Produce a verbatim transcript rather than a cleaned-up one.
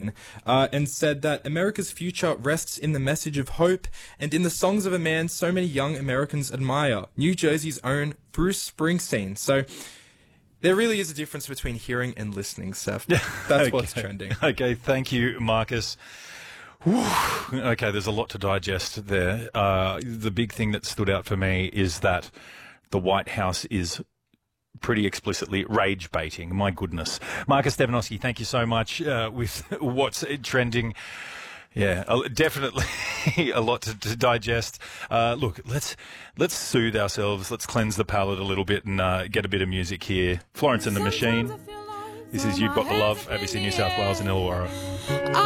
Springsteen, uh, and said that America's future rests in the message of hope and in the songs of a man so many young Americans admire, New Jersey's own Bruce Springsteen. So there really is a difference between hearing and listening, Seth. That's okay. what's trending. Okay, thank you, Marcus. Whew. Okay, there's a lot to digest there. Uh, the big thing that stood out for me is that the White House is pretty explicitly rage baiting. My goodness. Marcus Stefanowski, thank you so much uh, with what's trending. Yeah, uh, definitely a lot to, to digest. Uh, look, let's let's soothe ourselves. Let's cleanse the palate a little bit and uh, get a bit of music here. Florence and the Machine. This is You've Got the Love, A B C New South Wales and Illawarra.